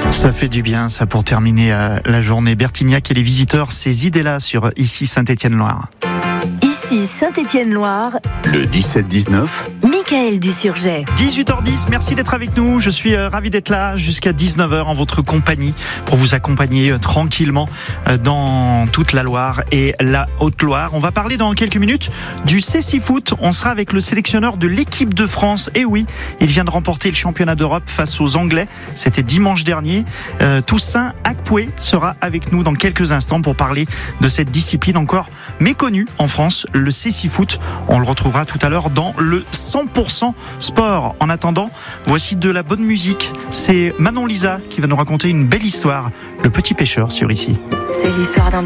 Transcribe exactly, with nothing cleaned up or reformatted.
Ça fait du bien, ça, pour terminer euh, la journée. Bertignac et les visiteurs, ces idées-là sur Ici Saint-Étienne-Loire. Ici Saint-Étienne-Loire. Le dix-sept dix-neuf. Mickaël Dusurget. dix-huit heures dix, merci d'être avec nous. Je suis euh, ravi d'être là jusqu'à dix-neuf heures en votre compagnie pour vous accompagner euh, tranquillement euh, dans toute la Loire et la Haute-Loire. On va parler dans quelques minutes du Cécifoot. On sera avec le sélectionneur de l'équipe de France. Et oui, il vient de remporter le championnat d'Europe face aux Anglais. C'était dimanche dernier. Euh, Toussaint Akpoué sera avec nous dans quelques instants pour parler de cette discipline encore méconnue en France, le Cécifoot. On le retrouvera tout à l'heure dans le cent pour cent sport. En attendant, voici de la bonne musique. C'est Manon Lisa qui va nous raconter une belle histoire. Le petit pêcheur sur Ici. C'est l'histoire d'un